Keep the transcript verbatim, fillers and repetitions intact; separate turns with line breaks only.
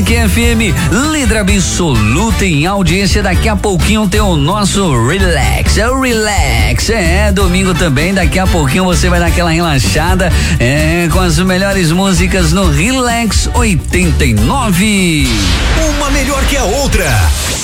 Clique F M, líder absoluta em audiência. Daqui a pouquinho tem o nosso Relax. É o Relax. É, domingo também. Daqui a pouquinho você vai dar aquela relaxada. É, com as melhores músicas no Relax oitenta e nove.
Uma melhor que a outra.